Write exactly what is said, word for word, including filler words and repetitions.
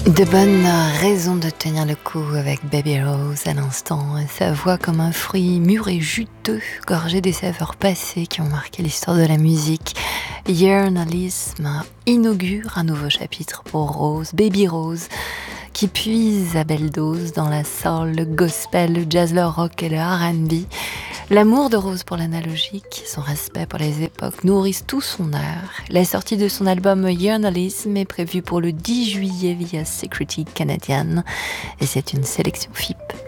De bonnes raisons de tenir le coup avec Baby Rose à l'instant, sa voix comme un fruit mûr et juteux, gorgé des saveurs passées qui ont marqué l'histoire de la musique. Yearnalisme inaugure un nouveau chapitre pour Rose, Baby Rose, qui puise à belle dose dans la soul, le gospel, le jazz, le rock et le R and B. L'amour de Rose pour l'analogique, son respect pour les époques nourrissent tout son art. La sortie de son album Yearnalism est prévue pour le dix juillet via Security Canadian et c'est une sélection F I P